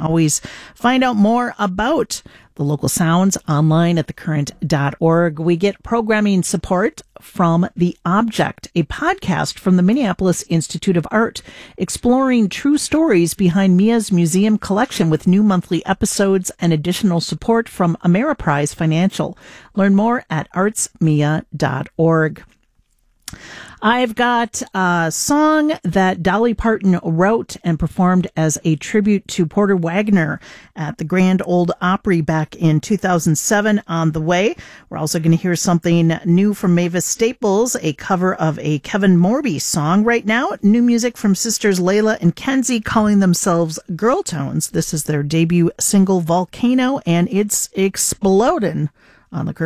always find out more about the local sounds online at thecurrent.org. We get programming support from The Object, a podcast from the Minneapolis Institute of Art, exploring true stories behind Mia's museum collection with new monthly episodes and additional support from Ameriprise Financial. Learn more at artsmia.org. I've got a song that Dolly Parton wrote and performed as a tribute to Porter Wagoner at the Grand Ole Opry back in 2007 on the way. We're also going to hear something new from Mavis Staples, a cover of a Kevin Morby song. Right now, new music from sisters Layla and Kenzie, calling themselves Girl Tones. This is their debut single, Volcano, and it's exploding on the Current.